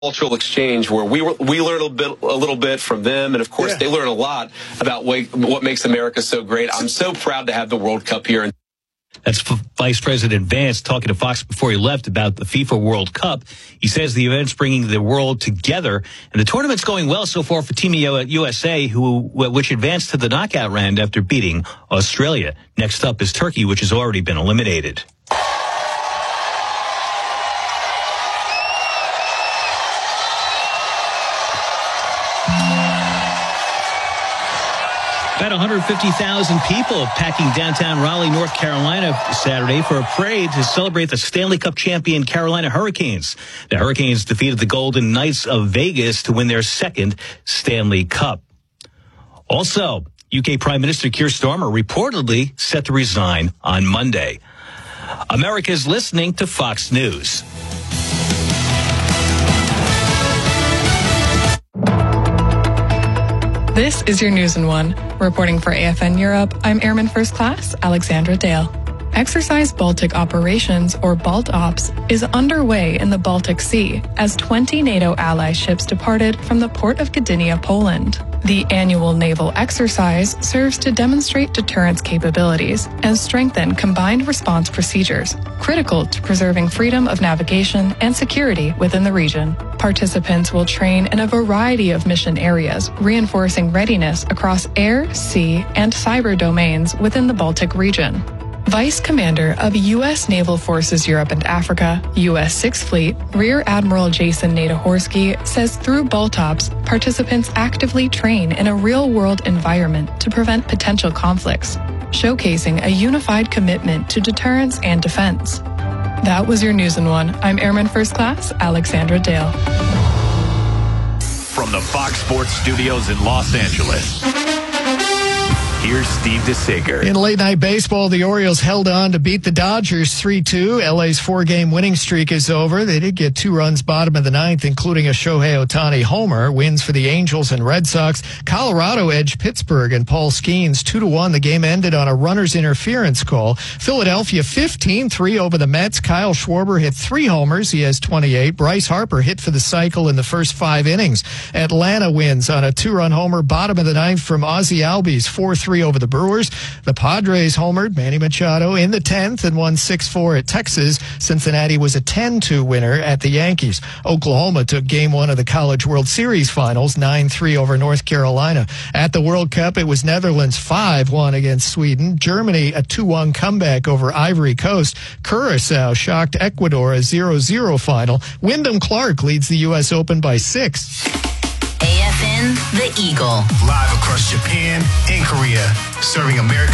cultural exchange where we learn a little bit from them, and of course they learn a lot about what makes America so great. I'm so proud to have the World Cup here. That's Vice President Vance talking to Fox before he left about the FIFA World Cup. He says the event's bringing the world together, and the tournament's going well so far for Team USA, which advanced to the knockout round after beating Australia. Next up is Turkey, which has already been eliminated. About 150,000 people packing downtown Raleigh, North Carolina Saturday for a parade to celebrate the Stanley Cup champion Carolina Hurricanes. The Hurricanes defeated the Golden Knights of Vegas to win their second Stanley Cup. Also, UK Prime Minister Keir Starmer reportedly set to resign on Monday. America's listening to Fox News. This is your News in One. Reporting for AFN Europe, I'm Airman First Class Alexandra Dale. Exercise Baltic Operations, or BALTOPS, is underway in the Baltic Sea as 20 NATO ally ships departed from the port of Gdynia, Poland. The annual naval exercise serves to demonstrate deterrence capabilities and strengthen combined response procedures, critical to preserving freedom of navigation and security within the region. Participants will train in a variety of mission areas, reinforcing readiness across air, sea, and cyber domains within the Baltic region. Vice Commander of U.S. Naval Forces Europe and Africa, U.S. Sixth Fleet, Rear Admiral Jason Nadehorsky says through BALTOPS, participants actively train in a real-world environment to prevent potential conflicts, showcasing a unified commitment to deterrence and defense. That was your News in One. I'm Airman First Class Alexandra Dale. From the Fox Sports Studios in Los Angeles, here's Steve DeSager. In late-night baseball, the Orioles held on to beat the Dodgers 3-2. LA's four-game winning streak is over. They did get 2 runs bottom of the ninth, including a Shohei Ohtani homer. Wins for the Angels and Red Sox. Colorado edged Pittsburgh and Paul Skeens 2-1. The game ended on a runner's interference call. Philadelphia 15-3 over the Mets. Kyle Schwarber hit 3 homers. He has 28. Bryce Harper hit for the cycle in the first 5 innings. Atlanta wins on a 2-run homer bottom of the ninth from Ozzie Albies 4-3 over the Brewers. The Padres homered Manny Machado in the 10th and won 6-4 at Texas. Cincinnati was a 10-2 winner at the Yankees. Oklahoma took Game 1 of the College World Series Finals 9-3 over North Carolina. At the World Cup, it was Netherlands 5-1 against Sweden. Germany a 2-1 comeback over Ivory Coast. Curacao shocked Ecuador a 0-0 final. Wyndham Clark leads the U.S. Open by 6. AFN, The Eagle. Live across Japan and Korea, serving America.